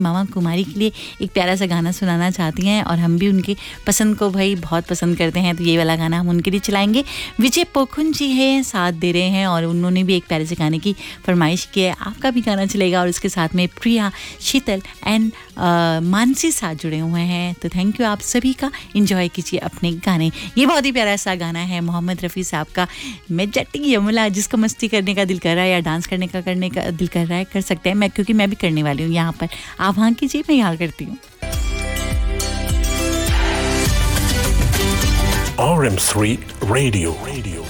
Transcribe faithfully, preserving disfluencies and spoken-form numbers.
मामा कुमारी के लिए एक प्यारा सा गाना सुनाना चाहती हैं और हम भी उनकी पसंद को भाई बहुत पसंद करते हैं, तो ये वाला गाना हम उनके लिए चलाएंगे। विजय पोखुन जी हैं, साथ दे रहे हैं और उन्होंने भी एक प्यारे से गाने की फरमाइश की है। आपका भी गाना चलेगा और इसके साथ में प्रिया, शीतल एंड मानसी साथ जुड़े हुए हैं। तो थैंक यू, आप सभी का एंजॉय कीजिए अपने गाने। ये बहुत ही प्यारा सा गाना है मोहम्मद रफ़ी साहब का, मैं जट्टी यमुला। जिसको मस्ती करने का दिल कर रहा है या डांस करने का करने का दिल कर रहा है कर सकते हैं, मैं क्योंकि मैं भी करने वाली हूँ यहाँ पर। आप वहाँ कीजिए, मैं यहाँ करती हूँ। R M three Radio. Radio.